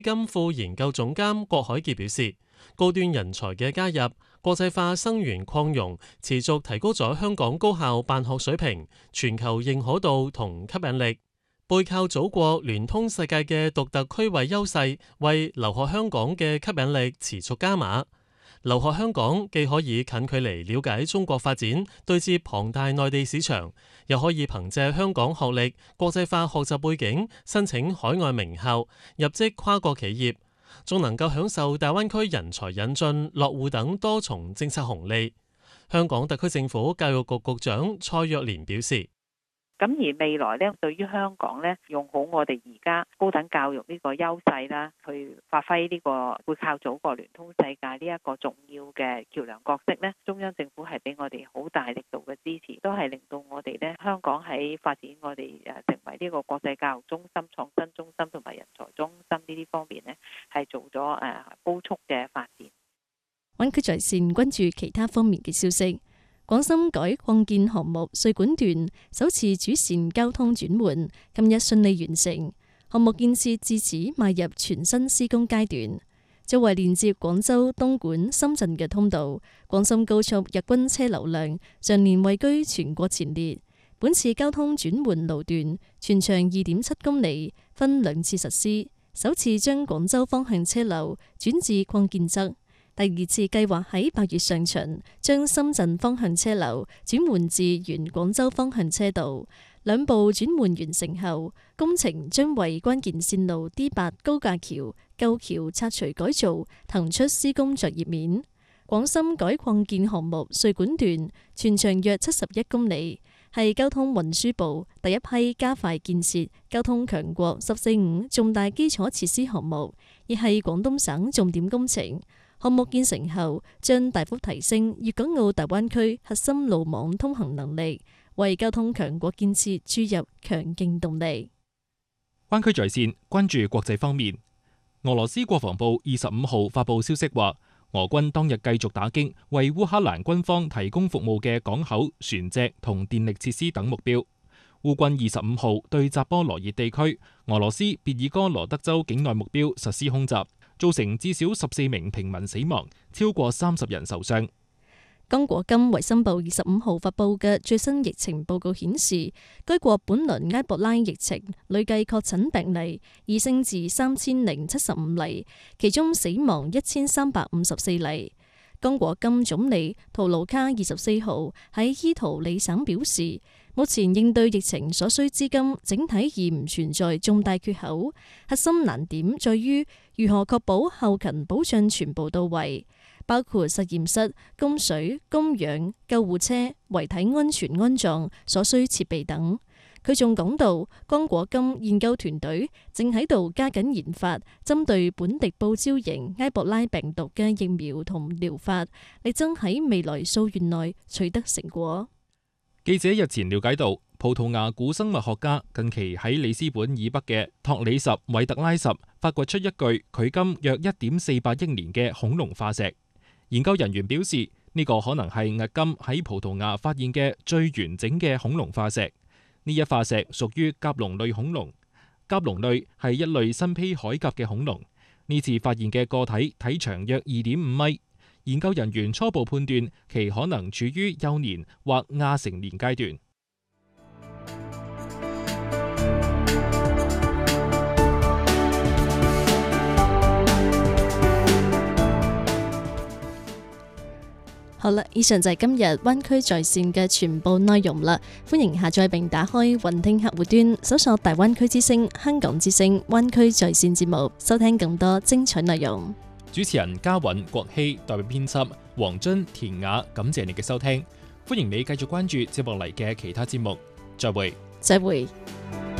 金副研究總監郭海傑表示，高端人才嘅加入、國際化生源擴容，持續提高咗香港高校辦學水平、全球認可度同吸引力。背靠祖國、聯通世界嘅獨特區位優勢，為留學香港嘅吸引力持續加碼。留學香港既可以近距離了解中國發展，對接龐大內地市場，又可以憑借香港學歷、國際化學習背景，申請海外名校、入職跨國企業，仲能夠享受大灣區人才引進、落戶等多重政策紅利。香港特區政府教育局局長蔡若蓮表示， 咁而未來咧，對於香港咧，用好我哋而家高等教育呢個優勢啦，去發揮呢個背靠祖國聯通世界呢一個重要嘅橋梁角色咧，中央政府係俾我哋好大力度嘅支持，都係令到我哋咧香港喺發展我哋成為呢個國際教育中心、創新中心同埋人才中心呢啲方面咧，係做咗高速嘅發展。 灣區在線關注其他方面嘅消息。廣深改擴建項目穗莞段首次主線交通轉換，今日順利完成，項目建設至此邁入全新施工階段。作為連接廣州、東莞、深圳嘅通道，廣深高速日均車流量常年位居全國前列。本次交通轉換路段全長2.7公里，分兩次實施，首次將廣州方向車流轉至擴建側。第二次計劃喺8月上旬將深圳方向車流轉換至原廣州方向車道。兩步轉換完成後，工程將為關鍵線路 D8 高架橋舊橋拆除改造騰出施工作業面。廣深改擴建項目穗莞段全長約71公里，係交通運輸部第一批加快建設交通強國14-5重大基礎設施項目，亦係廣東省重點工程。項目建成後，將大幅提升粵港澳大灣區核心路網通行能力，為交通強國建設注入強勁動力。 灣區在線關注國際方面，俄羅斯國防部25號發布消息話，俄軍當日繼續打擊為烏克蘭軍方提供服務嘅港口、船隻同電力設施等目標。烏軍25號對扎波羅熱地區俄羅斯別爾哥羅德州境內目標實施空襲，造成至少14名平民死亡，超過30人受傷。 剛果金衛生部25號發布嘅最新疫情報告顯示，該國本輪埃博拉疫情累計確診病例已升至3075例，其中死亡1354例。剛果金總理圖盧卡24號喺伊圖里省表示，目前應對疫情所需資金整體已唔存在重大缺口，核心難點在於如何確保後勤保障全部到位，包括實驗室、供水、供氧、救護車、遺體安全安葬所需設備等。佢仲講到，剛果金研究團隊正喺度加緊研發針對本地報招型埃博拉病毒嘅疫苗同療法，力爭喺未來數月內取得成果。 記者日前了解到，葡萄牙古生物學家近期喺里斯本以北嘅托里什韋特拉什發掘出一具距今約1.48億年嘅恐龍化石。研究人員表示，呢個可能係迄今喺葡萄牙發現嘅最完整嘅恐龍化石。呢一化石屬於甲龍類恐龍。甲龍類係一類身披鎧甲嘅恐龍。呢次發現嘅個體體長約2.5米。研究人員初步判斷其可能處於幼年或亞成年階段。 好啦，以上就係今日灣區在線嘅全部內容啦。歡迎下載並打開雲聽客戶端，搜索大灣區之聲、香港之聲、灣區在線節目，收聽更多精彩內容。 主持人嘉韻、郭希，代表編輯黃津、田雅，感謝你嘅收聽。歡迎你繼續關注接落嚟嘅其他節目。再會。 再會。